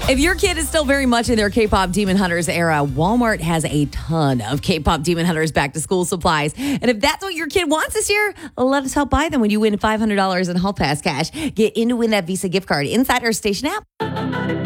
If your kid is still very much in their K-pop Demon Hunters era, Walmart has a ton of K-pop Demon Hunters back to school supplies. And if that's what your kid wants this year, let us help buy them when you win $500 in Hall Pass cash. Get in to win that Visa gift card inside our station app.